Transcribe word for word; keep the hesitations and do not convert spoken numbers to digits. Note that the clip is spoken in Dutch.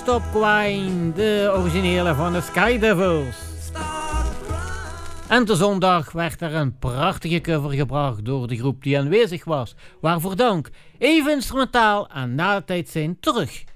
Stop Crying, de originele van de Sky Devils. En te zondag werd er een prachtige cover gebracht door de groep die aanwezig was. Waarvoor dank. Even instrumentaal en na de tijd zijn terug.